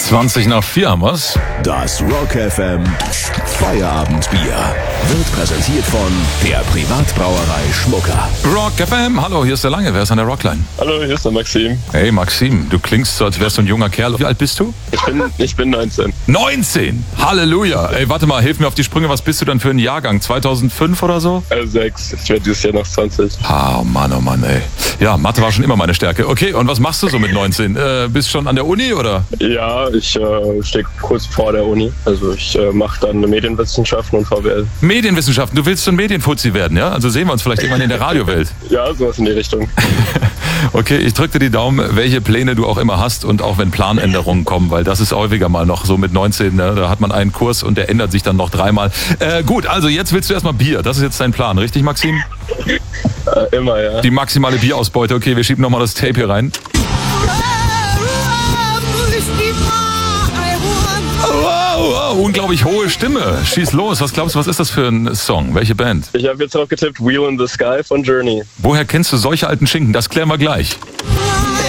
20 nach 4 haben wir's. Das Rock FM Feierabendbier wird präsentiert von der Privatbrauerei Schmucker. Rock FM, hallo, hier ist der Lange, wer ist an der Rockline? Hallo, hier ist der Maxim. Hey Maxim, du klingst so, als wärst du ein junger Kerl. Wie alt bist du? Ich bin 19. 19! Halleluja! Ey, warte mal, hilf mir auf die Sprünge, was bist du denn für ein Jahrgang? 2005 oder so? 6. Ich werde dieses Jahr noch 20. Oh Mann, ey. Ja, Mathe war schon immer meine Stärke. Okay, und was machst du so mit 19? Bist schon an der Uni, oder? Ja, ich stehe kurz vor der Uni. Also ich mache dann Medienwissenschaften und VWL. Medienwissenschaften, du willst schon Medienfuzzi werden, ja? Also sehen wir uns vielleicht irgendwann in der Radiowelt. Ja, sowas in die Richtung. Okay, ich drücke dir die Daumen, welche Pläne du auch immer hast und auch wenn Planänderungen kommen, weil das ist häufiger mal noch so mit 19, ne? Da hat man einen Kurs und der ändert sich dann noch 3-mal. Gut, also jetzt willst du erstmal Bier, das ist jetzt dein Plan, richtig Maxim? Immer, ja. Die maximale Bierausbeute, okay, wir schieben nochmal das Tape hier rein. Wow, unglaublich hohe Stimme. Schieß los, was glaubst du, was ist das für ein Song? Welche Band? Ich habe jetzt drauf getippt, Wheel in the Sky von Journey. Woher kennst du solche alten Schinken? Das klären wir gleich.